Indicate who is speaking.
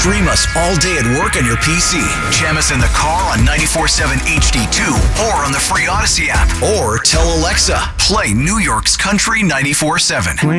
Speaker 1: Stream us all day at work on your PC. Jam us in the car on 94.7 HD2 or on the free Odyssey app. Or tell Alexa, play New York's Country 94.7.